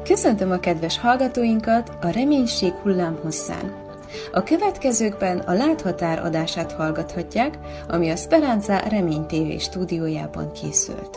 Köszöntöm a kedves hallgatóinkat a Reménység hullámhosszán. A következőkben a Láthatár adását hallgathatják, ami a Speranza Remény TV stúdiójában készült.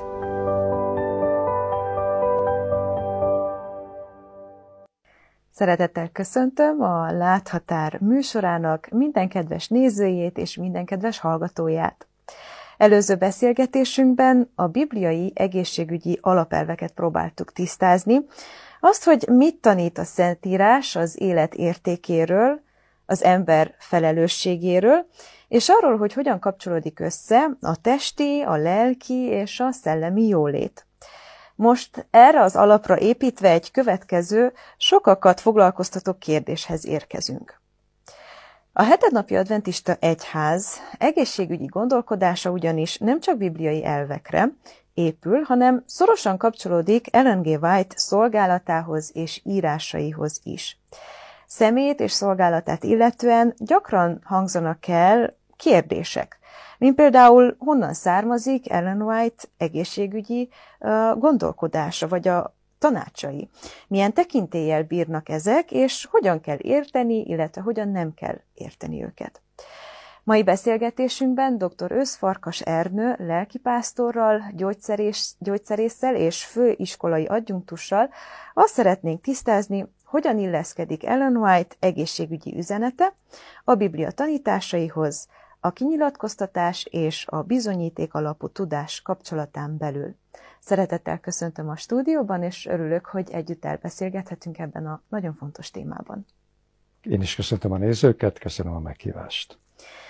Szeretettel köszöntöm a Láthatár műsorának minden kedves nézőjét és minden kedves hallgatóját. Előző beszélgetésünkben a bibliai egészségügyi alapelveket próbáltuk tisztázni, azt, hogy mit tanít a Szentírás az élet értékéről, az ember felelősségéről, és arról, hogy hogyan kapcsolódik össze a testi, a lelki és a szellemi jólét. Most erre az alapra építve egy következő, sokakat foglalkoztató kérdéshez érkezünk. A hetednapi adventista egyház egészségügyi gondolkodása ugyanis nem csak bibliai elvekre épül, hanem szorosan kapcsolódik Ellen G. White szolgálatához és írásaihoz is. Személyét és szolgálatát illetően gyakran hangzanak el kérdések, mint például honnan származik Ellen White egészségügyi gondolkodása, vagy a tanácsai. Milyen tekintéllyel bírnak ezek, és hogyan kell érteni, illetve hogyan nem kell érteni őket. Mai beszélgetésünkben dr. Ősz Farkas Ernő lelkipásztorral, gyógyszerésszel és főiskolai adjunktussal azt szeretnénk tisztázni, hogyan illeszkedik Ellen White egészségügyi üzenete a Biblia tanításaihoz, a kinyilatkoztatás és a bizonyíték alapú tudás kapcsolatán belül. Szeretettel köszöntöm a stúdióban, és örülök, hogy együtt elbeszélgethetünk ebben a nagyon fontos témában. Én is köszöntöm a nézőket, köszönöm a meghívást.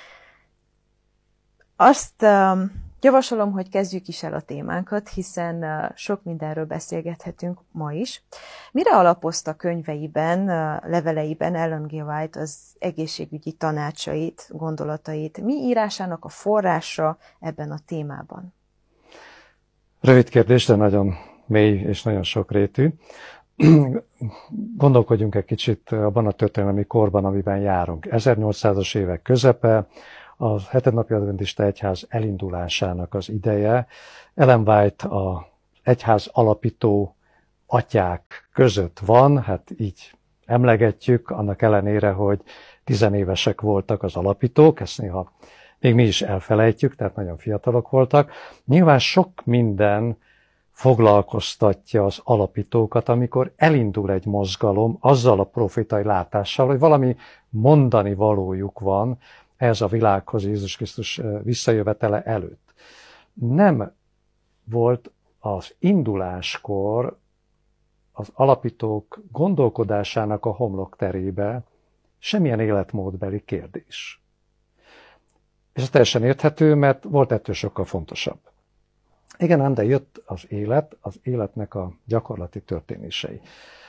Azt javasolom, hogy kezdjük is el a témánkat, hiszen sok mindenről beszélgethetünk ma is. Mire alapozta könyveiben, leveleiben Ellen G. White az egészségügyi tanácsait, gondolatait? Mi írásának a forrása ebben a témában? Rövid kérdés, de nagyon mély és nagyon sokrétű. Gondolkodjunk egy kicsit abban a történelmi korban, amiben járunk. 1800-as évek közepe, a hetednapi adventista egyház elindulásának az ideje. Ellen White az egyház alapító atyák között van, hát így emlegetjük, annak ellenére, hogy tizenévesek voltak az alapítók, ezt néha még mi is elfelejtjük, tehát nagyon fiatalok voltak. Nyilván sok minden foglalkoztatja az alapítókat, amikor elindul egy mozgalom azzal a profétai látással, hogy valami mondani valójuk van ez a világhoz Jézus Krisztus visszajövetele előtt. Nem volt az induláskor az alapítók gondolkodásának a homlokterébe semmilyen életmódbeli kérdés. És ez teljesen érthető, mert volt ettől sokkal fontosabb. Igen, ám de jött az életnek a gyakorlati történései.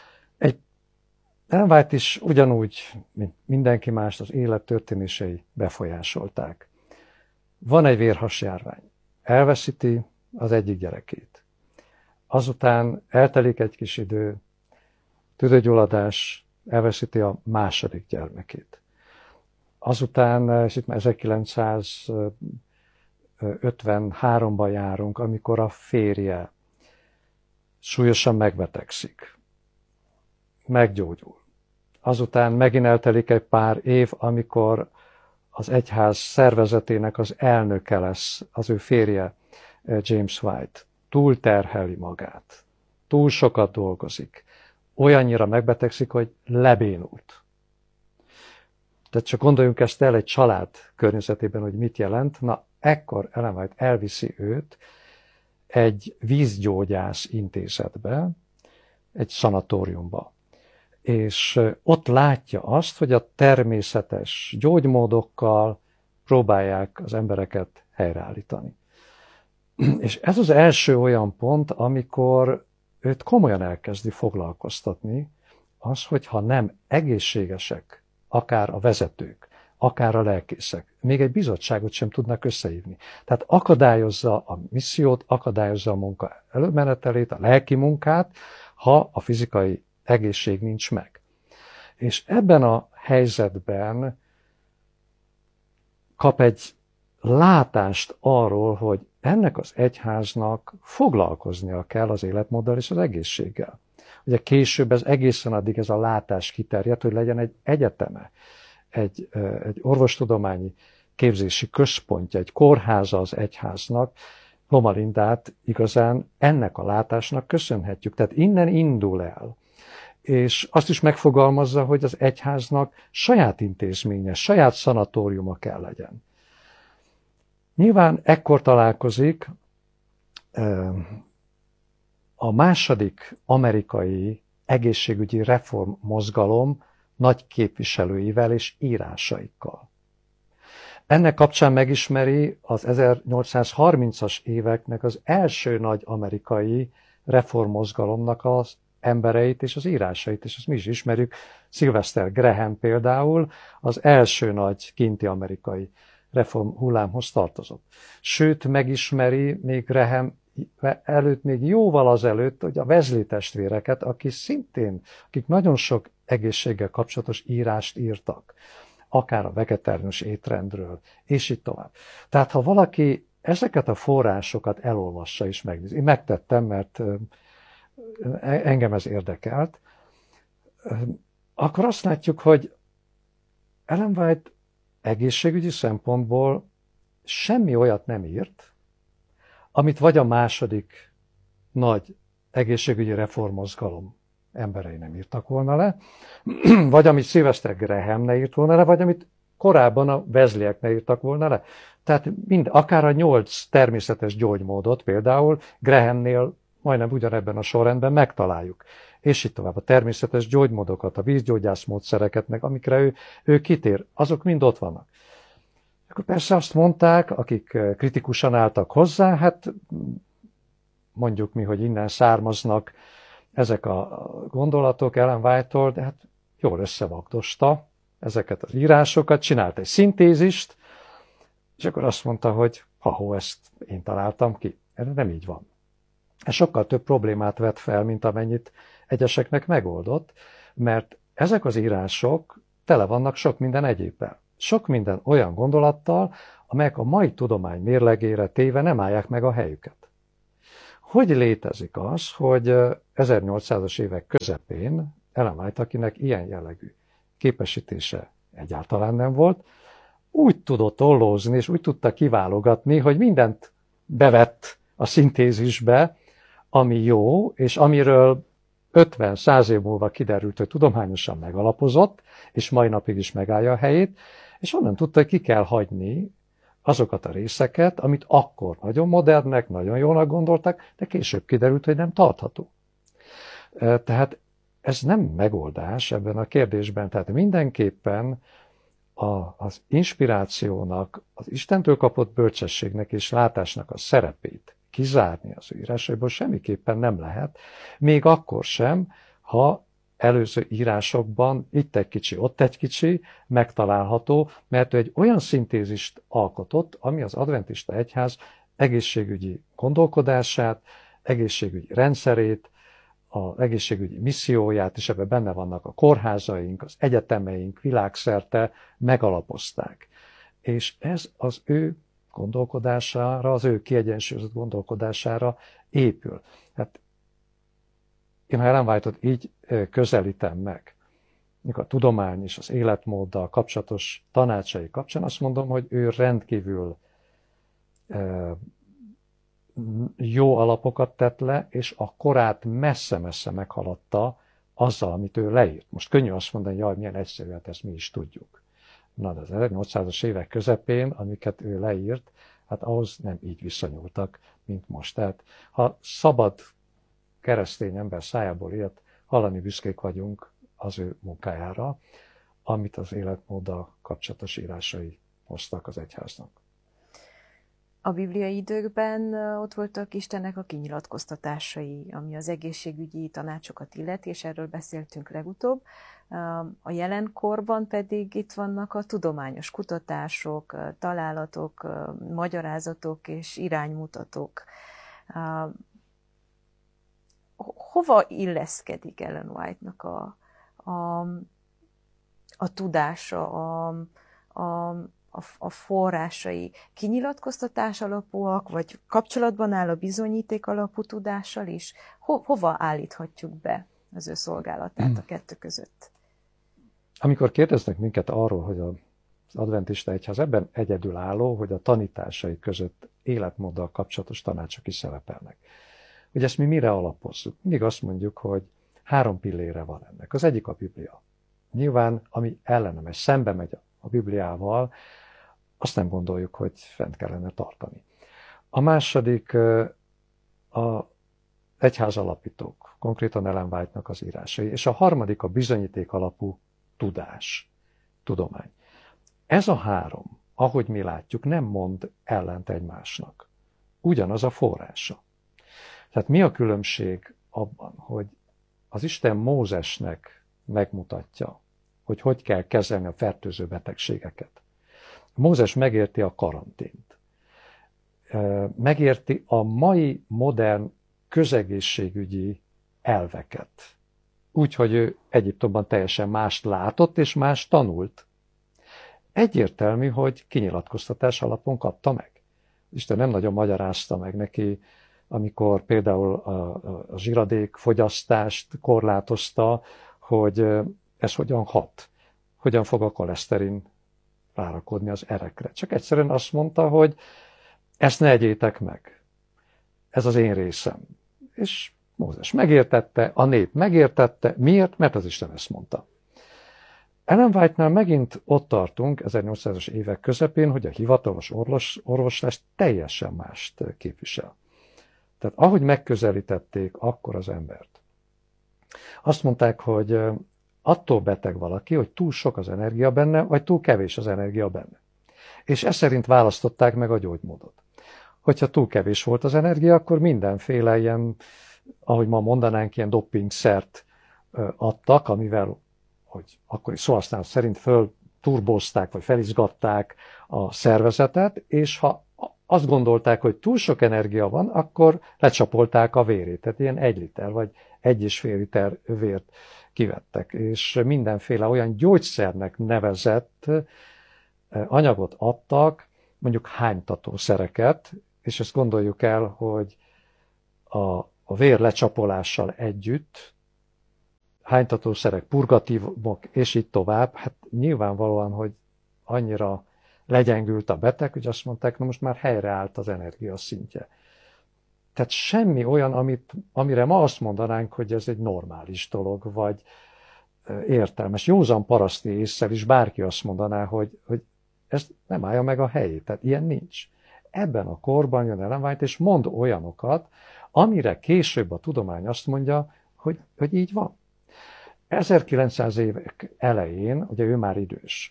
Ellen White is ugyanúgy, mint mindenki más, az élet történései befolyásolták. Van egy vérhasjárvány, elveszíti az egyik gyerekét. Azután eltelik egy kis idő, tüdőgyulladás, elveszíti a második gyermekét. Azután, és itt már 1953-ban járunk, amikor a férje súlyosan megbetegszik, meggyógyul. Azután megint eltelik egy pár év, amikor az egyház szervezetének az elnöke lesz, az ő férje, James White. Túlterheli magát, túl sokat dolgozik, olyannyira megbetegszik, hogy lebénult. Tehát csak gondoljunk ezt el egy család környezetében, hogy mit jelent. Na, ekkor Ellen White elviszi őt egy vízgyógyász intézetbe, egy szanatóriumba. És ott látja azt, hogy a természetes gyógymódokkal próbálják az embereket helyreállítani. És ez az első olyan pont, amikor őt komolyan elkezdi foglalkoztatni, az, hogyha nem egészségesek, akár a vezetők, akár a lelkészek, még egy bizottságot sem tudnak összehívni. Tehát akadályozza a missziót, akadályozza a munka előmenetelét, a lelki munkát, ha a fizikai egészség nincs meg. És ebben a helyzetben kap egy látást arról, hogy ennek az egyháznak foglalkoznia kell az életmóddal és az egészséggel. Ugye később ez egészen addig ez a látás kiterjedt, hogy legyen egy egyeteme, egy orvostudományi képzési központja, egy kórháza az egyháznak. Loma Lindát igazán ennek a látásnak köszönhetjük. Tehát innen indul el. És azt is megfogalmazza, hogy az egyháznak saját intézménye, saját szanatóriuma kell legyen. Nyilván ekkor találkozik a második amerikai egészségügyi reformmozgalom nagy képviselőivel és írásaikkal. Ennek kapcsán megismeri az 1830-as éveknek az első nagy amerikai reformmozgalomnak az embereit és az írásait, és ezt mi is ismerjük. Sylvester Graham például az első nagy kinti amerikai reform hullámhoz tartozott. Sőt, megismeri még Graham előtt, még jóval azelőtt, hogy a Wesley testvéreket, akik nagyon sok egészséggel kapcsolatos írást írtak, akár a vegetáriánus étrendről, és így tovább. Tehát, ha valaki ezeket a forrásokat elolvassa és megnézi, én megtettem, mert engem ez érdekelt, akkor azt látjuk, hogy Ellen White egészségügyi szempontból semmi olyat nem írt, amit vagy a második nagy egészségügyi reformmozgalom emberei nem írtak volna le, vagy amit Sylvester Graham ne írt volna le, vagy amit korábban a Wesleyek ne írtak volna le. Tehát akár a 8 természetes gyógymódot például Grahamnél majdnem ugyanebben a sorrendben megtaláljuk. És itt tovább a természetes gyógymódokat, a vízgyógyász módszereket, meg amikre ő kitér, azok mind ott vannak. Akkor persze azt mondták, akik kritikusan álltak hozzá, hát mondjuk mi, hogy innen származnak ezek a gondolatok Ellen White-tól, de hát jól összevagdosta ezeket az írásokat, csinált egy szintézist, és akkor azt mondta, hogy ezt én találtam ki. Ez nem így van. Ez sokkal több problémát vet fel, mint amennyit egyeseknek megoldott, mert ezek az írások tele vannak sok minden egyébben. Sok minden olyan gondolattal, amelyek a mai tudomány mérlegére téve nem állják meg a helyüket. Hogy létezik az, hogy 1800-as évek közepén Ellen White, akinek ilyen jellegű képesítése egyáltalán nem volt, úgy tudott ollózni, és úgy tudta kiválogatni, hogy mindent bevett a szintézisbe, ami jó, és amiről 50-100 év múlva kiderült, hogy tudományosan megalapozott, és mai napig is megállja a helyét, és onnan tudta, hogy ki kell hagyni azokat a részeket, amit akkor nagyon modernnek, nagyon jónak gondoltak, de később kiderült, hogy nem tartható. Tehát ez nem megoldás ebben a kérdésben, tehát mindenképpen az inspirációnak, az Istentől kapott bölcsességnek és látásnak a szerepét kizárni az írásaiból semmiképpen nem lehet, még akkor sem, ha előző írásokban itt egy kicsi, ott egy kicsi megtalálható, mert ő egy olyan szintézist alkotott, ami az adventista egyház egészségügyi gondolkodását, egészségügyi rendszerét, az egészségügyi misszióját, és ebben benne vannak a kórházaink, az egyetemeink világszerte megalapozták. És ez az ő gondolkodására, az ő kiegyensúlyozott gondolkodására épül. Hát én, ha Ellen White-ot így közelítem meg, a tudomány és az életmóddal kapcsolatos tanácsai kapcsán, azt mondom, hogy ő rendkívül jó alapokat tett le, és a korát messze-messze meghaladta azzal, amit ő leírt. Most könnyű azt mondani, jaj, milyen egyszerű, hát ezt mi is tudjuk. Na, de az 1800-as évek közepén, amiket ő leírt, hát ahhoz nem így viszonyultak, mint most. Tehát, ha szabad keresztény ember szájából ilyet, hallani büszkék vagyunk az ő munkájára, amit az életmóddal kapcsolatos írásai hoztak az egyháznak. A bibliai időkben ott voltak Istennek a kinyilatkoztatásai, ami az egészségügyi tanácsokat illeti, és erről beszéltünk legutóbb. A jelenkorban pedig itt vannak a tudományos kutatások, találatok, magyarázatok és iránymutatók. Hova illeszkedik Ellen White-nak a tudása, a forrásai kinyilatkoztatás alapúak, vagy kapcsolatban áll a bizonyíték alapú tudással is? Hova állíthatjuk be az ő szolgálatát a kettő között? Amikor kérdeznek minket arról, hogy az adventista egyház ebben egyedülálló, hogy a tanításai között életmóddal kapcsolatos tanácsok is szerepelnek. Hogy ezt mi mire alapozzuk? Mindig azt mondjuk, hogy 3 pillére van ennek. Az egyik a Biblia. Nyilván, ami ellene megy, szembe megy a Bibliával, azt nem gondoljuk, hogy fent kellene tartani. A második a egyház alapítók, konkrétan Ellen White-nak az írásai, és a harmadik a bizonyíték alapú tudás, tudomány. Ez a 3, ahogy mi látjuk, nem mond ellent egymásnak. Ugyanaz a forrása. Tehát mi a különbség abban, hogy az Isten Mózesnek megmutatja, hogy hogy kell kezelni a fertőző betegségeket. Mózes megérti a karantént. Megérti a mai modern közegészségügyi elveket. Úgyhogy ő Egyiptomban teljesen mást látott és mást tanult. Egyértelmű, hogy kinyilatkoztatás alapon kapta meg. Isten nem nagyon magyarázta meg neki, amikor például a zsiradék fogyasztást korlátozta, hogy ez hogyan hat, hogyan fog a koleszterin rárakodni az erekre. Csak egyszerűen azt mondta, hogy ezt ne egyétek meg. Ez az én részem. És Mózes megértette, a nép megértette. Miért? Mert az Isten ezt mondta. Ellen White-nál megint ott tartunk, 1800-as évek közepén, hogy a hivatalos orvoslás teljesen mást képvisel. Tehát ahogy megközelítették akkor az embert, azt mondták, hogy attól beteg valaki, hogy túl sok az energia benne, vagy túl kevés az energia benne. És ez szerint választották meg a gyógymódot. Hogyha túl kevés volt az energia, akkor mindenféle ilyen, ahogy ma mondanánk, ilyen dopingszert adtak, amivel, hogy akkori szóhasználat szerint fölturbozták, vagy felizgatták a szervezetet, és ha azt gondolták, hogy túl sok energia van, akkor lecsapolták a vérét. Tehát ilyen 1 liter, vagy 1,5 liter vért kivettek. És mindenféle olyan gyógyszernek nevezett anyagot adtak, mondjuk hánytatószereket, és ezt gondoljuk el, hogy a vér lecsapolással együtt hánytatószerek, purgatívok, és így tovább, hát nyilvánvalóan, hogy annyira legyengült a beteg, hogy azt mondták, na most már helyreállt az energia szintje. Tehát semmi olyan, amire ma azt mondanánk, hogy ez egy normális dolog, vagy értelmes. Józan paraszti ésszel is bárki azt mondaná, hogy ez nem állja meg a helyét. Tehát ilyen nincs. Ebben a korban jön Ellen White, és mond olyanokat, amire később a tudomány azt mondja, hogy így van. 1900 évek elején, ugye ő már idős,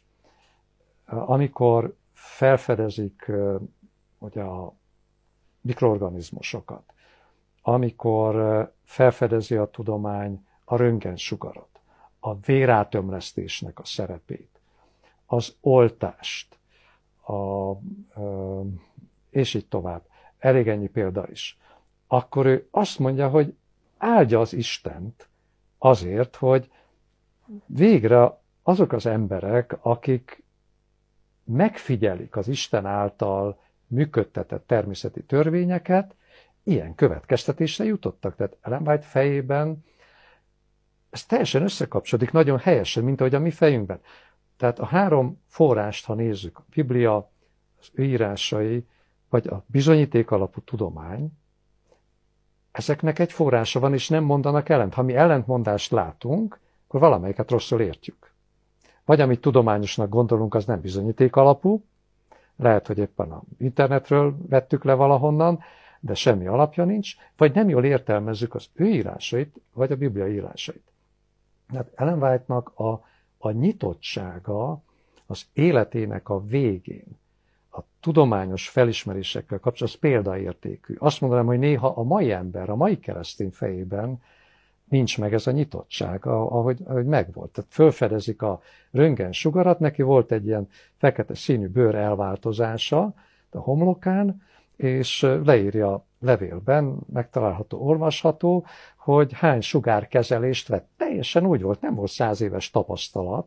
amikor felfedezik ugye a mikroorganizmusokat, amikor felfedezi a tudomány a röntgensugarat, a vérátömlesztésnek a szerepét, az oltást, és így tovább, elég ennyi példa is, akkor ő azt mondja, hogy áldja az Istent azért, hogy végre azok az emberek, akik megfigyelik az Isten által működtetett természeti törvényeket, ilyen következtetésre jutottak. Tehát Ellen White fejében ez teljesen összekapcsolódik nagyon helyesen, mint ahogy a mi fejünkben. Tehát a 3 forrást, ha nézzük, a Biblia, az ő írásai, vagy a bizonyíték alapú tudomány, ezeknek egy forrása van, és nem mondanak ellent. Ha mi ellentmondást látunk, akkor valamelyiket rosszul értjük. Vagy amit tudományosnak gondolunk, az nem bizonyíték alapú, lehet, hogy éppen az internetről vettük le valahonnan, de semmi alapja nincs, vagy nem jól értelmezzük az ő írásait, vagy a Biblia írásait. Tehát Ellen White-nak a nyitottsága az életének a végén, a tudományos felismerésekkel kapcsolatban példaértékű. Azt mondanám, hogy néha a mai ember, a mai keresztény fejében nincs meg ez a nyitottság, ahogy megvolt. Tehát fölfedezik a röntgensugarat, neki volt egy ilyen fekete színű bőr elváltozása a homlokán, és leírja levélben, megtalálható, olvasható, hogy hány sugárkezelést vett. Teljesen úgy volt, nem volt 100 éves tapasztalat,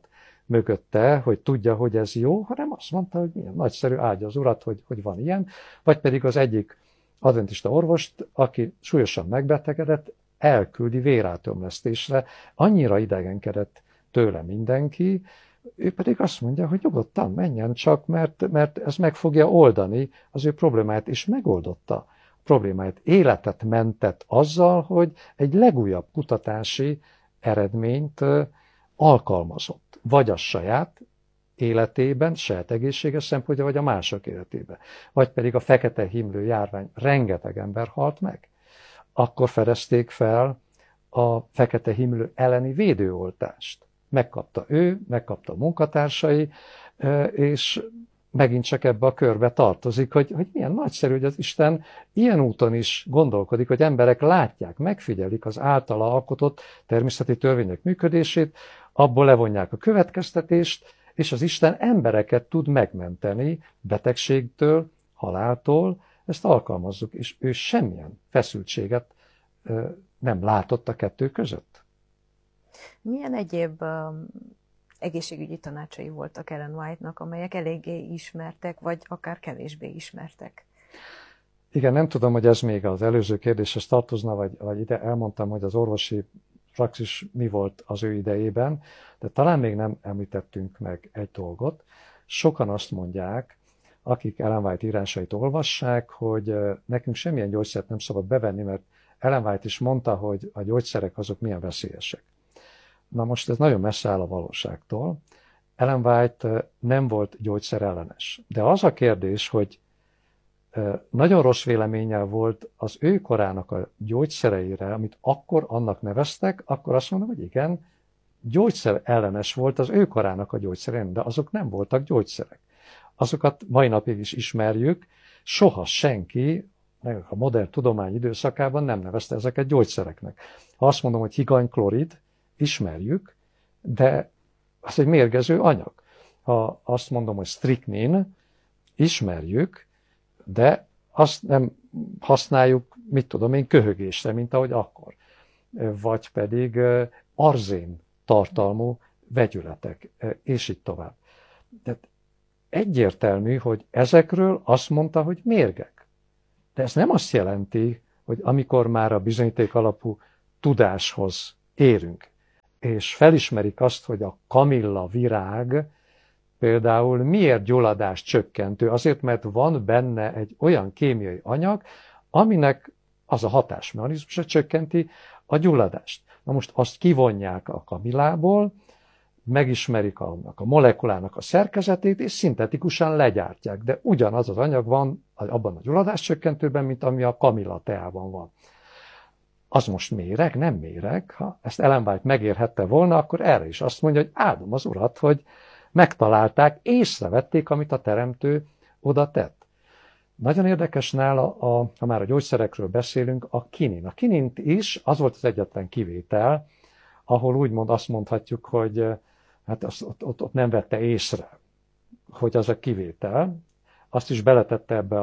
mögötte, hogy tudja, hogy ez jó, hanem azt mondta, hogy milyen nagyszerű, áldja az Urat, hogy van ilyen. Vagy pedig az egyik adventista orvost, aki súlyosan megbetegedett, elküldi vérátömlesztésre, annyira idegenkedett tőle mindenki, ő pedig azt mondja, hogy nyugodtan menjen csak, mert ez meg fogja oldani az ő problémáját, és megoldotta a problémáját. Életet mentett azzal, hogy egy legújabb kutatási eredményt alkalmazott, vagy a saját életében, saját egészséges szempontja, vagy a mások életében. Vagy pedig a fekete himlő járvány, rengeteg ember halt meg. Akkor fedezték fel a fekete himlő elleni védőoltást. Megkapta ő, megkapta a munkatársai, és megint csak ebbe a körbe tartozik, hogy milyen nagyszerű, hogy az Isten ilyen úton is gondolkodik, hogy emberek látják, megfigyelik az általa alkotott természeti törvények működését, abból levonják a következtetést, és az Isten embereket tud megmenteni betegségtől, haláltól, ezt alkalmazzuk, és ő semmilyen feszültséget nem látott a kettő között. Milyen egyéb egészségügyi tanácsai voltak Ellen White-nak, amelyek eléggé ismertek, vagy akár kevésbé ismertek? Igen, nem tudom, hogy ez még az előző kérdéshez tartozna, vagy ide elmondtam, hogy az orvosi praxis mi volt az ő idejében, de talán még nem említettünk meg egy dolgot. Sokan azt mondják, akik Ellen White írásait olvassák, hogy nekünk semmilyen gyógyszert nem szabad bevenni, mert Ellen White is mondta, hogy a gyógyszerek azok milyen veszélyesek. Na most ez nagyon messze áll a valóságtól. Ellen White nem volt gyógyszerellenes. De az a kérdés, hogy nagyon rossz véleménnyel volt az ő korának a gyógyszereire, amit akkor annak neveztek, akkor azt mondom, hogy igen, gyógyszerellenes volt az ő korának a gyógyszerein, de azok nem voltak gyógyszerek. Azokat mai napig is ismerjük, soha senki a modern tudomány időszakában nem nevezte ezeket gyógyszereknek. Ha azt mondom, hogy higanyklorid, ismerjük, de az egy mérgező anyag. Ha azt mondom, hogy striknin, ismerjük, de azt nem használjuk, mit tudom én, köhögésre, mint ahogy akkor. Vagy pedig arzén tartalmú vegyületek, és így tovább. De egyértelmű, hogy ezekről azt mondta, hogy mérgek. De ez nem azt jelenti, hogy amikor már a bizonyíték alapú tudáshoz érünk, és felismerik azt, hogy a kamilla virág például miért gyulladás csökkentő? Azért, mert van benne egy olyan kémiai anyag, aminek az a hatásmechanizmusa csökkenti a gyulladást. Na most azt kivonják a kamillából, megismerik annak a molekulának a szerkezetét, és szintetikusan legyártják. De ugyanaz az anyag van abban a gyulladás csökkentőben, mint ami a kamilla teában van. Az most méreg? Nem méreg. Ha ezt Ellen White megérhette volna, akkor erre is azt mondja, hogy áldom az Urat, hogy megtalálták, észrevették, amit a teremtő oda tett. Nagyon érdekes nála, ha már a gyógyszerekről beszélünk, a kinin. A kinint is, az volt az egyetlen kivétel, ahol úgymond azt mondhatjuk, hogy hát ott nem vette észre, hogy az a kivétel. Azt is beletette ebbe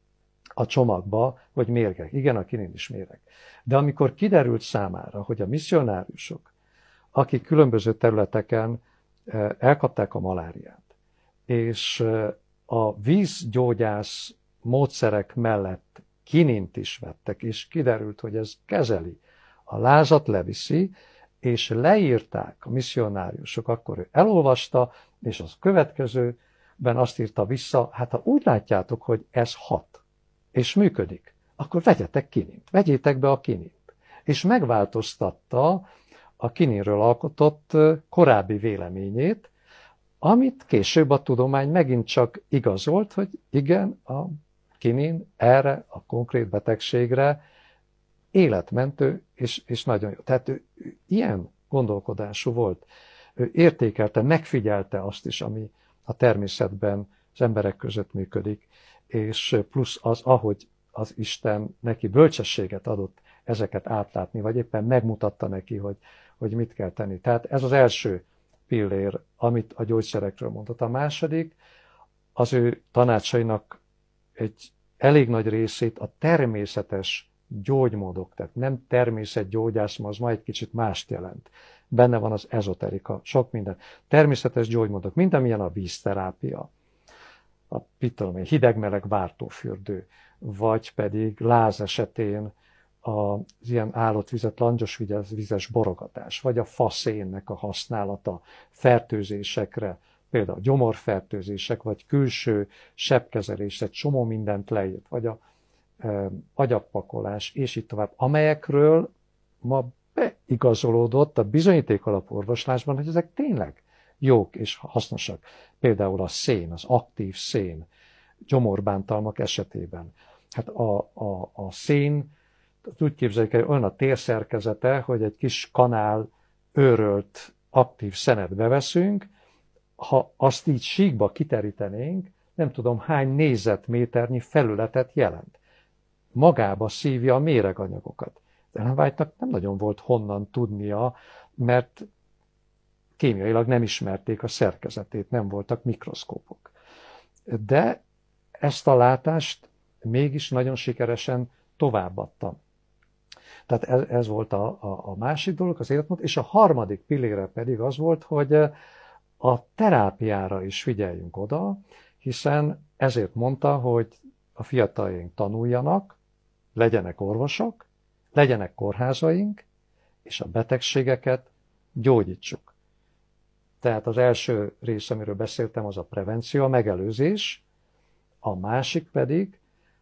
a csomagba, hogy mérgek. Igen, a kinin is méreg. De amikor kiderült számára, hogy a misszionáriusok, akik különböző területeken elkapták a maláriát, és a vízgyógyász módszerek mellett kinint is vettek, és kiderült, hogy ez kezeli, a lázat leviszi, és leírták a misszionáriusok, akkor ő elolvasta, és az következőben azt írta vissza, hát ha úgy látjátok, hogy ez hat, és működik, akkor vegyetek kinint, vegyétek be a kinint. És megváltoztatta a kininről alkotott korábbi véleményét, amit később a tudomány megint csak igazolt, hogy igen, a kinin erre a konkrét betegségre életmentő, és nagyon jó. Tehát ő ilyen gondolkodású volt. Ő értékelte, megfigyelte azt is, ami a természetben az emberek között működik, és plusz az, ahogy az Isten neki bölcsességet adott ezeket átlátni, vagy éppen megmutatta neki, hogy mit kell tenni. Tehát ez az első pillér, amit a gyógyszerekről mondott. A második, az ő tanácsainak egy elég nagy részét a természetes gyógymódok, tehát nem természetgyógyász, az ma egy kicsit mást jelent. Benne van az ezoterika, sok minden. Természetes gyógymódok, mint amilyen a vízterápia, a hideg-meleg váltófürdő, vagy pedig láz esetén az ilyen állott vizet, langyos vizes borogatás, vagy a faszénnek a használata fertőzésekre, például gyomorfertőzések, vagy külső sebkezelés, egy csomó mindent leírt, vagy a agyagpakolás, és így tovább, amelyekről ma beigazolódott a bizonyíték alapú orvoslásban, hogy ezek tényleg jók és hasznosak. Például a szén, az aktív szén, gyomorbántalmak esetében. Hát a szén, úgy képzeljük el, olyan a térszerkezete, hogy egy kis kanál őrölt aktív szenet beveszünk, ha azt így síkba kiterítenénk, nem tudom hány négyzetméternyi felületet jelent. Magába szívja a méreganyagokat. Ellen White-nak nem nagyon volt honnan tudnia, mert kémiailag nem ismerték a szerkezetét, nem voltak mikroszkópok. De ezt a látást mégis nagyon sikeresen továbbadta. Tehát ez volt a másik dolog, az életmód, és a harmadik pillére pedig az volt, hogy a terápiára is figyeljünk oda, hiszen ezért mondta, hogy a fiataljaink tanuljanak, legyenek orvosok, legyenek kórházaink, és a betegségeket gyógyítsuk. Tehát az első rész, amiről beszéltem, az a prevenció, a megelőzés, a másik pedig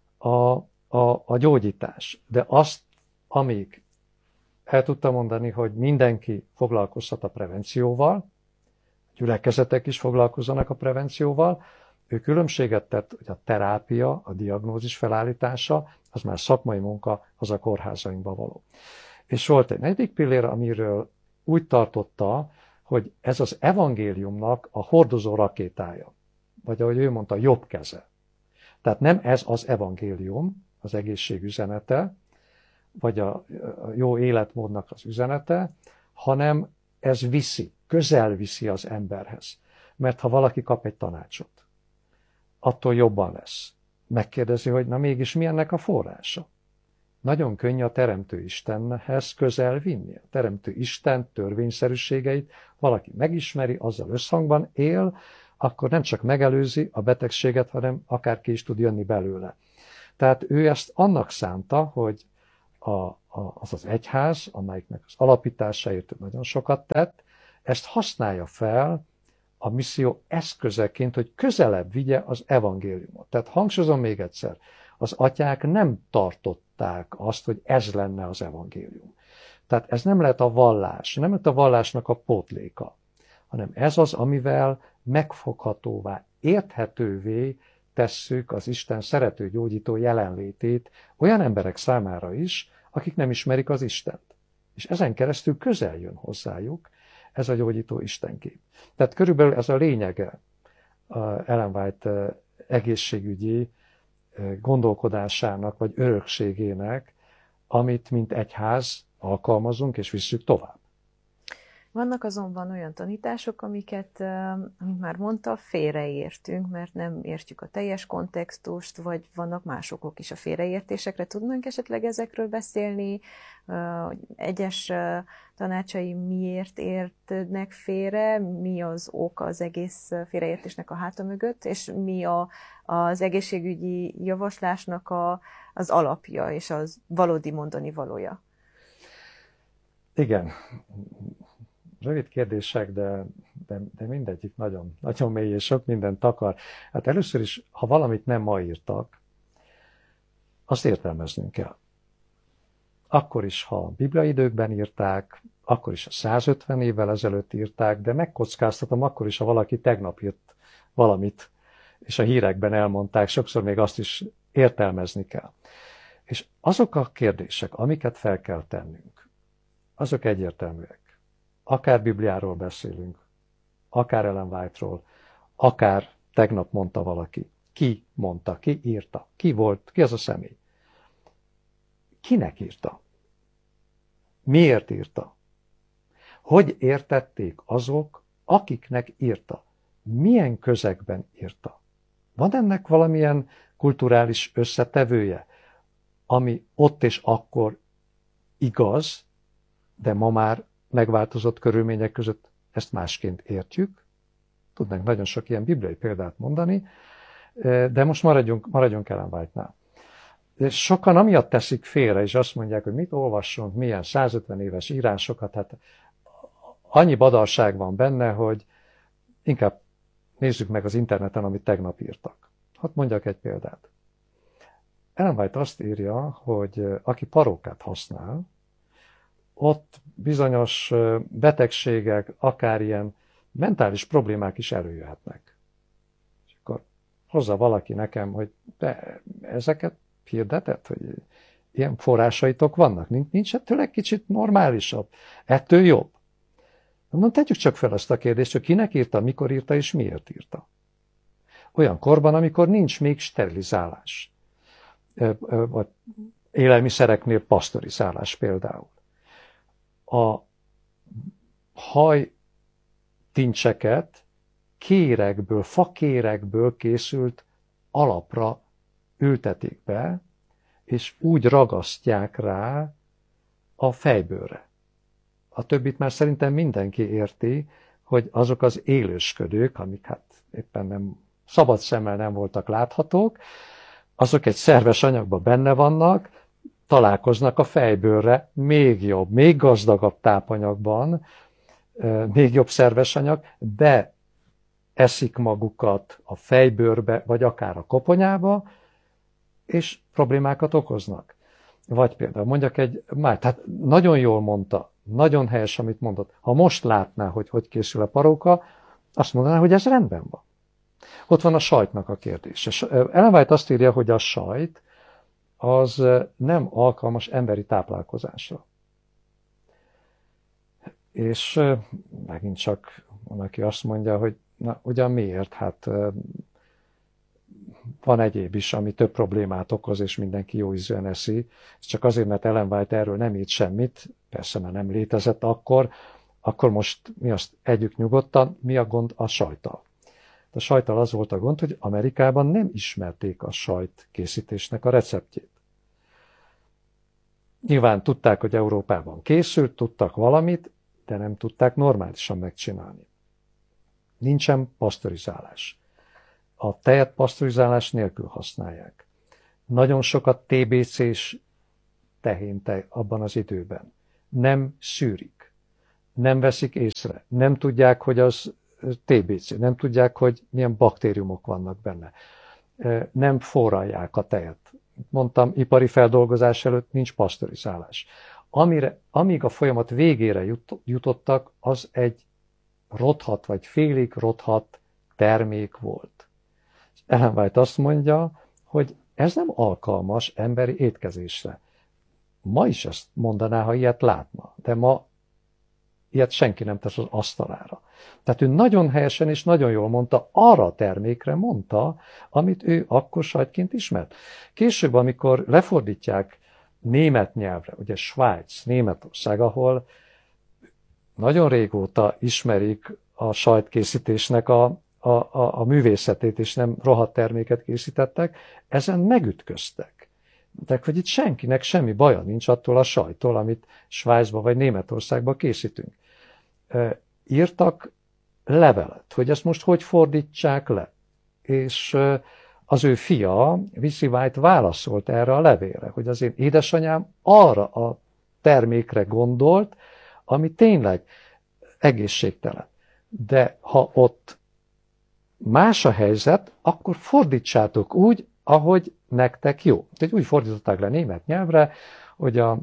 a gyógyítás. De azt, amíg el tudtam mondani, hogy mindenki foglalkozhat a prevencióval, gyülekezetek is foglalkozzanak a prevencióval, ő különbséget tett, hogy a terápia, a diagnózis felállítása, az már szakmai munka, az a kórházainkban való. És volt egy negyedik pillér, amiről úgy tartotta, hogy ez az evangéliumnak a hordozó rakétája, vagy ahogy ő mondta, jobb keze. Tehát nem ez az evangélium, az egészség üzenete, vagy a jó életmódnak az üzenete, hanem ez viszi, közel viszi az emberhez. Mert ha valaki kap egy tanácsot, attól jobban lesz. Megkérdezi, hogy na mégis mi ennek a forrása? Nagyon könnyű a Teremtő Istenhez közel vinni. A Teremtő Isten törvényszerűségeit valaki megismeri, azzal összhangban él, akkor nem csak megelőzi a betegséget, hanem akár ki is tud jönni belőle. Tehát ő ezt annak szánta, hogy az az egyház, amelyiknek az alapításáért nagyon sokat tett, ezt használja fel a misszió eszközeként, hogy közelebb vigye az evangéliumot. Tehát hangsúlyozom még egyszer, az atyák nem tartották azt, hogy ez lenne az evangélium. Tehát ez nem lehet a vallás, nem lehet a vallásnak a pótléka, hanem ez az, amivel megfoghatóvá, érthetővé tesszük az Isten szerető gyógyító jelenlétét olyan emberek számára is, akik nem ismerik az Istent. És ezen keresztül közel jön hozzájuk ez a gyógyító Istenkép. Tehát körülbelül ez a lényege Ellen White egészségügyi gondolkodásának, vagy örökségének, amit mint egyház alkalmazunk és visszük tovább. Vannak azonban olyan tanítások, amiket, amit már mondta, félreértünk, mert nem értjük a teljes kontextust, vagy vannak más okok is a félreértésekre. Tudnánk esetleg ezekről beszélni, hogy egyes tanácsai miért értnek félre, mi az ok az egész félreértésnek a háta mögött, és mi az egészségügyi javaslásnak az alapja és az valódi mondani valója? Igen. Rövid kérdések, de mindegyik nagyon, nagyon mély és sok mindent akar. Hát először is, ha valamit nem ma írtak, azt értelmeznünk kell. Akkor is, ha a bibliai időkben írták, akkor is, ha 150 évvel ezelőtt írták, de megkockáztatom akkor is, ha valaki tegnap írt valamit, és a hírekben elmondták, sokszor még azt is értelmezni kell. És azok a kérdések, amiket fel kell tennünk, azok egyértelműek. Akár Bibliáról beszélünk, akár Ellen White-ról, akár tegnap mondta valaki. Ki mondta, ki írta, ki volt, ki az a személy. Kinek írta? Miért írta? Hogy értették azok, akiknek írta? Milyen közegben írta? Van ennek valamilyen kulturális összetevője? ami ott és akkor igaz, de ma már megváltozott körülmények között ezt másként értjük. Tudnánk nagyon sok ilyen bibliai példát mondani, de most maradjunk Ellen White-nál. Sokan amiatt teszik félre, és azt mondják, hogy mit olvassunk, milyen 150 éves írásokat, hát annyi badarság van benne, hogy inkább nézzük meg az interneten, amit tegnap írtak. Hadd mondjak egy példát. Ellen White azt írja, hogy aki parókát használ, ott bizonyos betegségek, akár ilyen mentális problémák is előjöhetnek. És akkor hozza valaki nekem, hogy de ezeket hirdetett, hogy ilyen forrásaitok vannak, nincs ettől egy kicsit normálisabb, ettől jobb. Mondom, tegyük csak fel azt a kérdést, hogy kinek írta, mikor írta és miért írta. Olyan korban, amikor nincs még sterilizálás. Vagy élelmiszereknél pasztorizálás például. A hajtincseket fakérekből készült alapra ültetik be, és úgy ragasztják rá a fejbőrre. A többit már szerintem mindenki érti, hogy azok az élősködők, amik hát éppen nem szabad szemmel nem voltak láthatók, azok egy szerves anyagban benne vannak, találkoznak a fejbőrre, még jobb, még gazdagabb tápanyagban, még jobb szerves anyag, eszik magukat a fejbőrbe, vagy akár a koponyába, és problémákat okoznak. Vagy például mondjak tehát nagyon jól mondta, nagyon helyes, amit mondott. Ha most látná, hogy készül a paróka, azt mondaná, hogy ez rendben van. Ott van a sajtnak a kérdés. Ellen White azt írja, hogy a sajt az nem alkalmas emberi táplálkozásra. És megint csak van, aki azt mondja, hogy na, ugyan miért? Hát van egyéb is, ami több problémát okoz, és mindenki jó ízűen eszi. Ez csak azért, mert Ellen White erről nem írt semmit, persze már nem létezett akkor most mi azt együk nyugodtan, mi a gond a sajttal? A sajttal az volt a gond, hogy Amerikában nem ismerték a sajt készítésnek a receptjét. Nyilván tudták, hogy Európában készült, tudtak valamit, de nem tudták normálisan megcsinálni. Nincsen pasztorizálás. A tejet pasztorizálás nélkül használják. Nagyon sokat TBC-s tehéntej abban az időben. Nem szűrik. Nem veszik észre. Nem tudják, hogy az TBC. Nem tudják, hogy milyen baktériumok vannak benne. Nem forralják a tejet. Mondtam, ipari feldolgozás előtt nincs pasztorizálás. Amíg a folyamat végére jutottak, az egy rothadt vagy félig rothadt termék volt. Ellen White azt mondja, hogy ez nem alkalmas emberi étkezésre. Ma is ezt mondaná, ha ilyet látna, de ma ilyet senki nem tesz az asztalára. Tehát ő nagyon helyesen és nagyon jól mondta, arra a termékre mondta, amit ő akkor sajtként ismert. Később, amikor lefordítják német nyelvre, ugye Svájc, Németország, ahol nagyon régóta ismerik a sajtkészítésnek a művészetét, és nem rohadt terméket készítettek, ezen megütköztek. De hogy itt senkinek semmi baja nincs attól a sajttól, amit Svájcba vagy Németországba készítünk. Írtak levelet, hogy ezt most hogy fordítsák le. És az ő fia, Vissy White válaszolt erre a levélre, hogy az én édesanyám arra a termékre gondolt, ami tényleg egészségtelen. De ha ott más a helyzet, akkor fordítsátok úgy, ahogy nektek jó. Tehát úgy fordították le német nyelvre, hogy a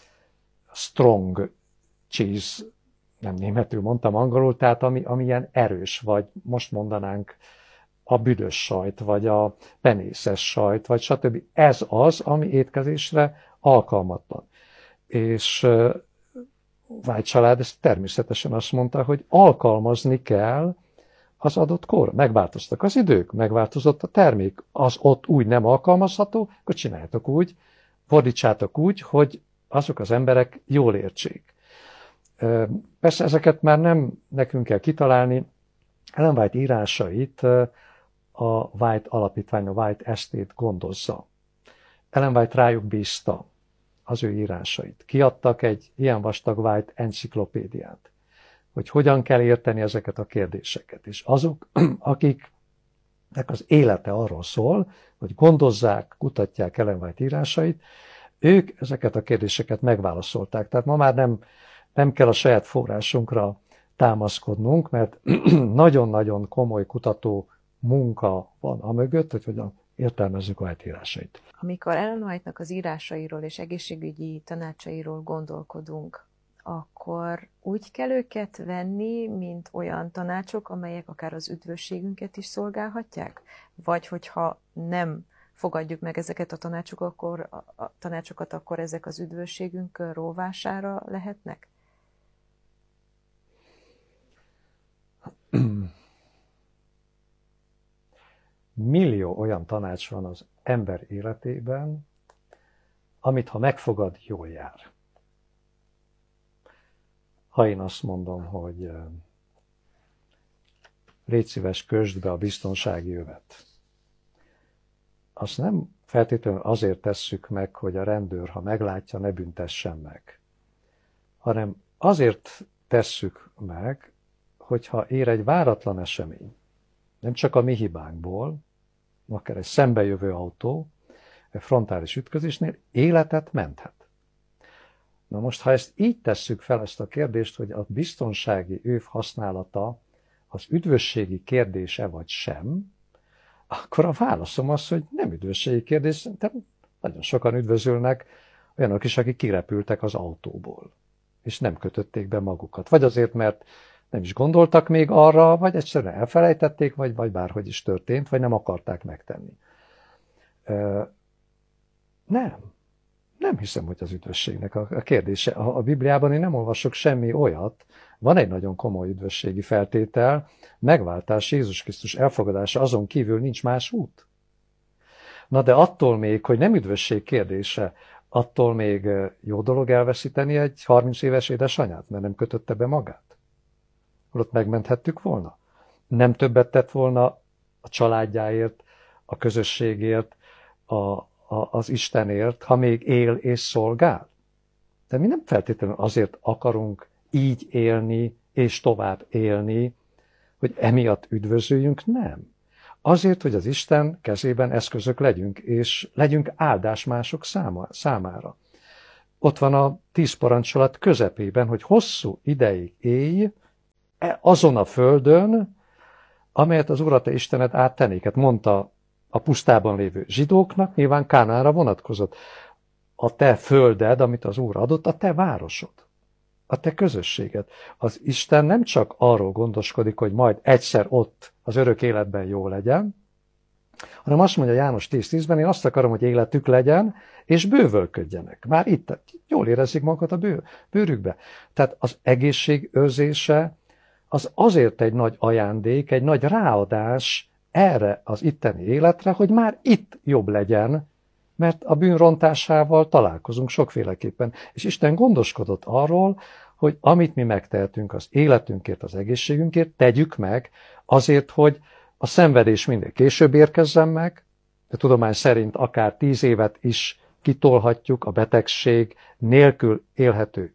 strong cheese, nem németül mondtam, angolul, tehát ami ilyen erős, vagy most mondanánk a büdös sajt, vagy a penészes sajt, vagy stb. Ez az, ami étkezésre alkalmatlan. És White család ezt természetesen azt mondta, hogy alkalmazni kell az adott kor. Megváltoztak az idők, megváltozott a termék. Az ott úgy nem alkalmazható, akkor csináljátok úgy, fordítsátok úgy, hogy azok az emberek jól értsék. Persze ezeket már nem nekünk kell kitalálni. Ellen White írásait a White alapítvány, a White Estate gondozza. Ellen White rájuk bízta az ő írásait. Kiadtak egy ilyen vastag White enciklopédiát, hogy hogyan kell érteni ezeket a kérdéseket. És azok, akiknek az élete arról szól, hogy gondozzák, kutatják Ellen White írásait, ők ezeket a kérdéseket megválaszolták. Tehát ma már nem kell a saját forrásunkra támaszkodnunk, mert nagyon-nagyon komoly kutató munka van amögött, hogy hogyan értelmezzük White írásait. Amikor Ellen White-nak az írásairól és egészségügyi tanácsairól gondolkodunk, akkor úgy kell őket venni, mint olyan tanácsok, amelyek akár az üdvösségünket is szolgálhatják? Vagy hogyha nem fogadjuk meg ezeket a tanácsokat, akkor ezek az üdvösségünk róvására lehetnek? Millió olyan tanács van az ember életében, amit ha megfogad, jól jár. Ha én azt mondom, hogy légy szíves, kösd be a biztonsági övet, azt nem feltétlenül azért tesszük meg, hogy a rendőr, ha meglátja, ne büntessen meg, hanem azért tesszük meg, hogyha ér egy váratlan esemény, nem csak a mi hibánkból, akár egy szembejövő autó, egy frontális ütközésnél életet menthet. Na most, ha ezt így tesszük fel ezt a kérdést, hogy a biztonsági öv használata az üdvösségi kérdése vagy sem, akkor a válaszom az, hogy nem üdvösségi kérdés, de nagyon sokan üdvözölnek olyanok is, akik kirepültek az autóból, és nem kötötték be magukat. Vagy azért, mert nem is gondoltak még arra, vagy egyszerűen elfelejtették, vagy bárhogy is történt, vagy nem akarták megtenni. Nem hiszem, hogy az üdvösségnek a kérdése. A Bibliában én nem olvasok semmi olyat, van egy nagyon komoly üdvösségi feltétel, megváltás, Jézus Krisztus elfogadása, azon kívül nincs más út. Na de attól még, hogy nem üdvösség kérdése, attól még jó dolog elveszíteni egy 30 éves édesanyát, mert nem kötötte be magát. Ott megmenthettük volna. Nem többet tett volna a családjáért, a közösségért, az Istenért, ha még él és szolgál. De mi nem feltétlenül azért akarunk így élni és tovább élni, hogy emiatt üdvözöljünk, nem. Azért, hogy az Isten kezében eszközök legyünk, és legyünk áldás mások számára. Ott van a 10 parancsolat közepében, hogy hosszú ideig élj azon a földön, amelyet az Urat te Istened áttenéket, mondta a pusztában lévő zsidóknak, nyilván Kánaánra vonatkozott. A te földed, amit az Úr adott, a te városod, a te közösséged. Az Isten nem csak arról gondoskodik, hogy majd egyszer ott az örök életben jó legyen, hanem azt mondja János 10:10-ben, én azt akarom, hogy életük legyen, és bővölködjenek. Már itt jól érezzék magukat a bőrükbe. Tehát az egészség őrzése az azért egy nagy ajándék, egy nagy ráadás erre az itteni életre, hogy már itt jobb legyen, mert a bűn rontásával találkozunk sokféleképpen. És Isten gondoskodott arról, hogy amit mi megtehetünk az életünkért, az egészségünkért, tegyük meg azért, hogy a szenvedés minél később érkezzen meg, de tudomány szerint akár 10 évet is kitolhatjuk a betegség nélkül élhető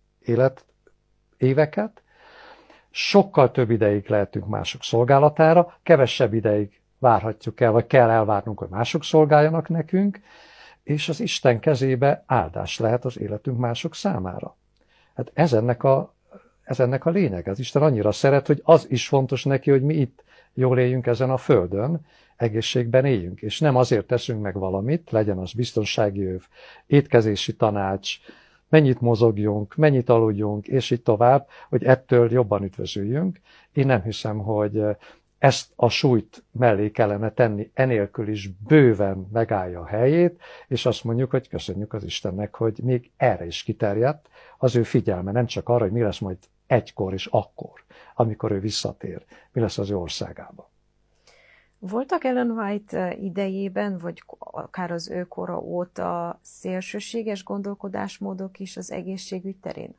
életéveket, sokkal több ideig lehetünk mások szolgálatára, kevesebb ideig várhatjuk el, vagy kell elvárnunk, hogy mások szolgáljanak nekünk, és az Isten kezébe áldás lehet az életünk mások számára. Hát ez ennek a lényeg. Az Isten annyira szeret, hogy az is fontos neki, hogy mi itt jól éljünk ezen a földön, egészségben éljünk, és nem azért teszünk meg valamit, legyen az biztonsági öv, étkezési tanács, mennyit mozogjunk, mennyit aludjunk, és így tovább, hogy ettől jobban üdvözüljünk. Én nem hiszem, hogy ezt a súlyt mellé kellene tenni, enélkül is bőven megállja a helyét, és azt mondjuk, hogy köszönjük az Istennek, hogy még erre is kiterjedt az ő figyelme, nem csak arra, hogy mi lesz majd egykor és akkor, amikor ő visszatér, mi lesz az ő országában. Voltak Ellen White idejében, vagy akár az ő kora óta szélsőséges gondolkodásmódok is az egészségügy terén?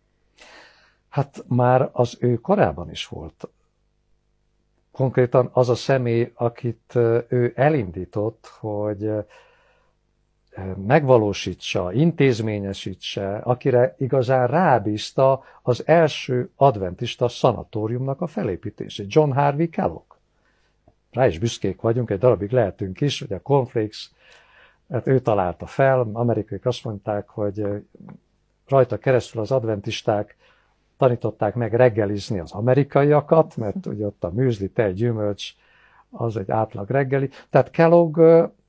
Hát már az ő korában is volt. Konkrétan az a személy, akit ő elindított, hogy megvalósítsa, intézményesítse, akire igazán rábízta az első adventista szanatóriumnak a felépítését. John Harvey Kellogg. Rá is büszkék vagyunk, egy darabig lehetünk is, hogy a cornflakes, hát ő találta fel, amerikaiak azt mondták, hogy rajta keresztül az adventisták tanították meg reggelizni az amerikaiakat, mert ugye ott a műzli, tej, gyümölcs, az egy átlag reggeli. Tehát Kellogg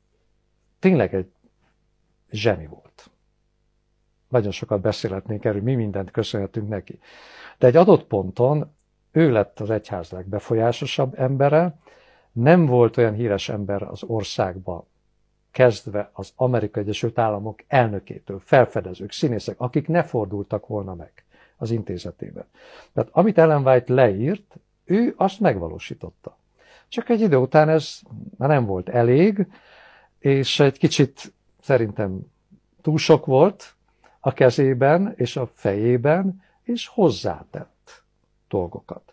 tényleg egy zseni volt. Nagyon sokat beszélhetnénk erről, mi mindent köszönhetünk neki. De egy adott ponton ő lett az egyház legbefolyásosabb embere, nem volt olyan híres ember az országban, kezdve az Amerikai Egyesült Államok elnökétől, felfedezők, színészek, akik ne fordultak volna meg az intézetében. Tehát amit Ellen White leírt, ő azt megvalósította. Csak egy idő után ez már nem volt elég, és egy kicsit szerintem túl sok volt a kezében és a fejében, és hozzátett dolgokat.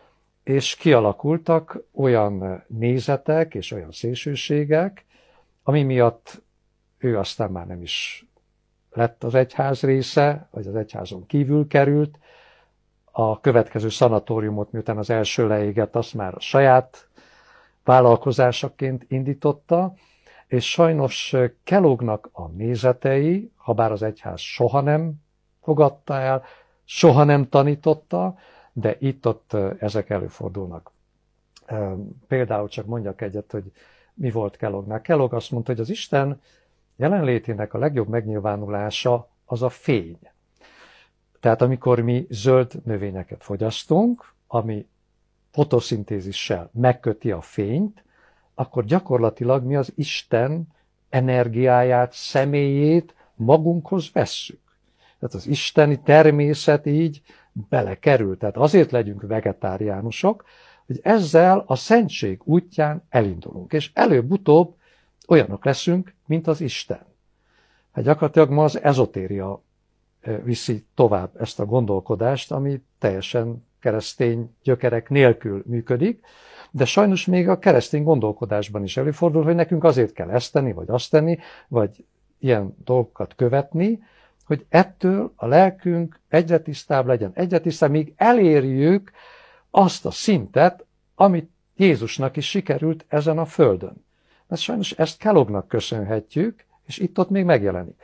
És kialakultak olyan nézetek és olyan szélsőségek, ami miatt ő aztán már nem is lett az egyház része, vagy az egyházon kívül került. A következő szanatóriumot, miután az első leégett, azt már a saját vállalkozásaként indította, és sajnos Kelloggnak a nézetei, habár az egyház soha nem fogadta el, soha nem tanította, de itt-ott ezek előfordulnak. Például csak mondjak egyet, hogy mi volt Kelloggnál. Kellogg azt mondta, hogy az Isten jelenlétének a legjobb megnyilvánulása az a fény. Tehát amikor mi zöld növényeket fogyasztunk, ami fotoszintézissel megköti a fényt, akkor gyakorlatilag mi az Isten energiáját, személyét magunkhoz vesszük. Tehát az isteni természet így belekerül. Tehát azért legyünk vegetáriánusok, hogy ezzel a szentség útján elindulunk. És előbb-utóbb olyanok leszünk, mint az Isten. Hát gyakorlatilag ma az ezotéria viszi tovább ezt a gondolkodást, ami teljesen keresztény gyökerek nélkül működik, de sajnos még a keresztény gondolkodásban is előfordul, hogy nekünk azért kell ezt tenni, vagy azt tenni, vagy ilyen dolgokat követni, hogy ettől a lelkünk egyre tisztább legyen, egyre tisztább, míg elérjük azt a szintet, amit Jézusnak is sikerült ezen a földön. Mert sajnos ezt Kelloggnak köszönhetjük, és itt-ott még megjelenik.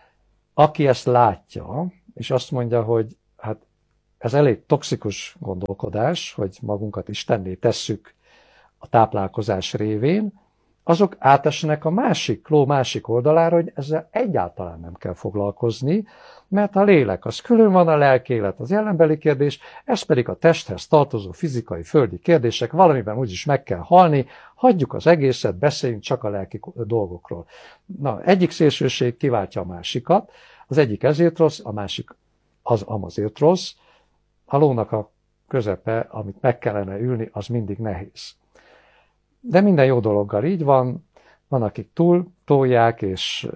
Aki ezt látja, és azt mondja, hogy hát ez elég toxikus gondolkodás, hogy magunkat Istenné tesszük a táplálkozás révén, azok átesnek a ló másik oldalára, hogy ezzel egyáltalán nem kell foglalkozni, mert a lélek az külön van, a lelkélet az jelenbeli kérdés, ez pedig a testhez tartozó fizikai, földi kérdések, valamiben úgyis meg kell halni, hagyjuk az egészet, beszéljünk csak a lelki dolgokról. Na, egyik szélsőség kiváltja a másikat, az egyik ezért rossz, a másik az amazért rossz, a lónak a közepe, amit meg kellene ülni, az mindig nehéz. De minden jó dologgal így van, van, akik túl tolják, és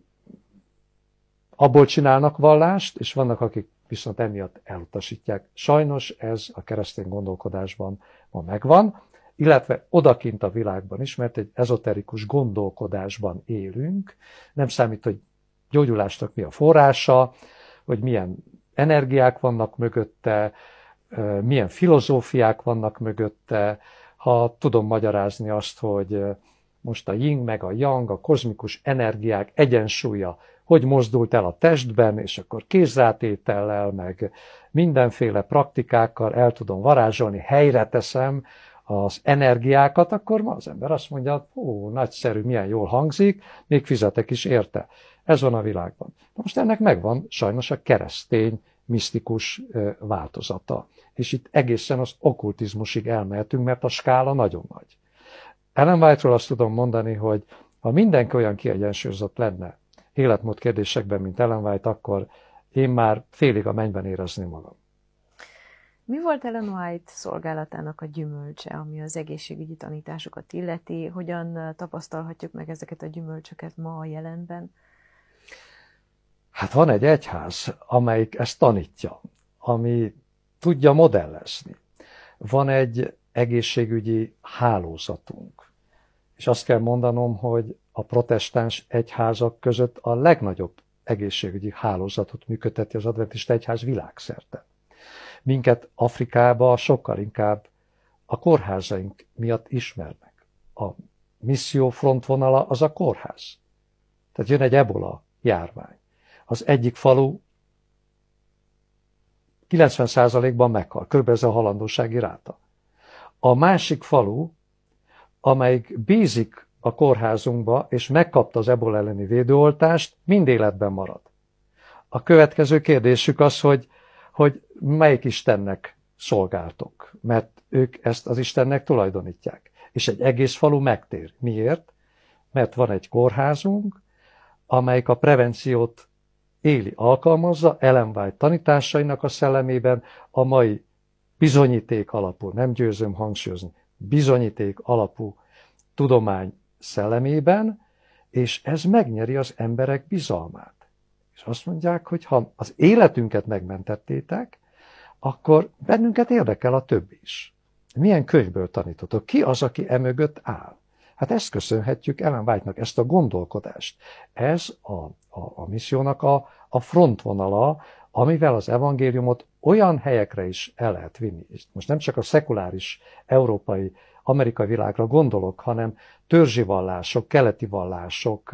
abból csinálnak vallást, és vannak, akik viszont emiatt elutasítják. Sajnos ez a keresztény gondolkodásban ma megvan, illetve odakint a világban is, mert egy ezoterikus gondolkodásban élünk. Nem számít, hogy gyógyulásnak mi a forrása, hogy milyen energiák vannak mögötte, milyen filozófiák vannak mögötte. Ha tudom magyarázni azt, hogy most a yin meg a yang, a kozmikus energiák egyensúlya, hogy mozdult el a testben, és akkor kézrátétellel, meg mindenféle praktikákkal el tudom varázsolni, helyre teszem az energiákat, akkor ma az ember azt mondja, ó, nagyszerű, milyen jól hangzik, még fizetek is érte. Ez van a világban. Most ennek megvan sajnos a keresztény, misztikus változata. És itt egészen az okkultizmusig elmehetünk, mert a skála nagyon nagy. Ellen White-ról azt tudom mondani, hogy ha mindenki olyan kiegyensúlyozott lenne életmód kérdésekben, mint Ellen White, akkor én már félig a mennyben érezném magam. Mi volt Ellen White szolgálatának a gyümölcse, ami az egészségügyi tanításokat illeti? Hogyan tapasztalhatjuk meg ezeket a gyümölcsöket ma a jelenben? Hát van egy egyház, amelyik ezt tanítja, ami tudja modellezni. Van egy egészségügyi hálózatunk. És azt kell mondanom, hogy a protestáns egyházak között a legnagyobb egészségügyi hálózatot működteti az adventista egyház világszerte. Minket Afrikába sokkal inkább a kórházaink miatt ismernek. A misszió frontvonala az a kórház. Tehát jön egy ebola járvány. Az egyik falu 90%-ban meghal, kb. Ez a halandósági ráta. A másik falu, amelyik bízik a kórházunkba, és megkapta az ebola elleni védőoltást, mind életben marad. A következő kérdésük az, hogy melyik Istennek szolgáltok, mert ők ezt az Istennek tulajdonítják. És egy egész falu megtér. Miért? Mert van egy kórházunk, amelyik a prevenciót éli, alkalmazza, Ellen White tanításainak a szellemében, a mai bizonyíték alapú, nem győzöm hangsúlyozni, bizonyíték alapú tudomány szellemében, és ez megnyeri az emberek bizalmát. És azt mondják, hogy ha az életünket megmentettétek, akkor bennünket érdekel a többi is. Milyen könyvből tanítotok? Ki az, aki emögött áll? Hát ezt köszönhetjük Ellen White-nak, ezt a gondolkodást. Ez a missziónak a frontvonala, amivel az evangéliumot olyan helyekre is el lehet vinni. És most nem csak a szekuláris európai, amerikai világra gondolok, hanem törzsi vallások, keleti vallások,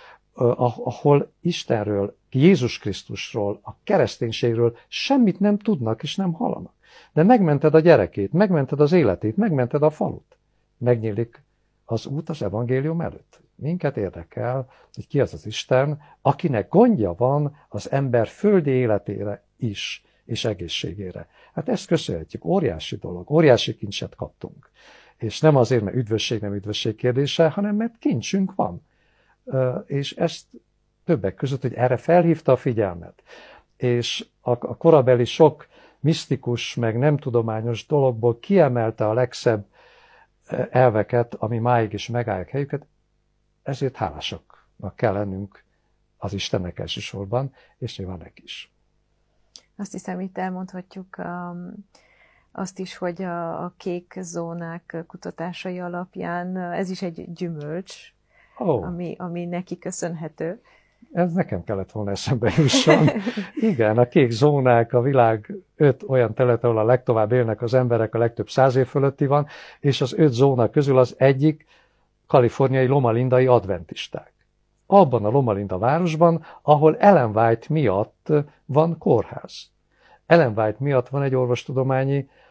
ahol Istenről, Jézus Krisztusról, a kereszténységről semmit nem tudnak és nem hallanak. De megmented a gyerekét, megmented az életét, megmented a falut. Megnyílik az út az evangélium előtt. Minket érdekel, hogy ki az az Isten, akinek gondja van az ember földi életére is, és egészségére. Hát ezt köszönhetjük, óriási dolog, óriási kincset kaptunk. És nem azért, mert üdvösség nem üdvösség kérdése, hanem mert kincsünk van. És ezt többek között, hogy erre felhívta a figyelmet. És a korabeli sok misztikus, meg nem tudományos dologból kiemelte a legszebb elveket, ami máig is megállják helyüket, ezért hálásaknak kell lennünk az Istennek elsősorban, és nyilván neki is. Azt hiszem, itt elmondhatjuk azt is, hogy a kék zónák kutatásai alapján ez is egy gyümölcs, ami neki köszönhető. Ez nekem kellett volna eszembe jusson. Igen, a kék zónák a világ 5 olyan terület, ahol a legtovább élnek az emberek, a legtöbb 100 év fölötti van, és az 5 zóna közül az egyik kaliforniai Loma Lindai adventisták. Abban a Loma Linda városban, ahol Ellen White miatt van kórház. Ellen White miatt van egy orvostudományi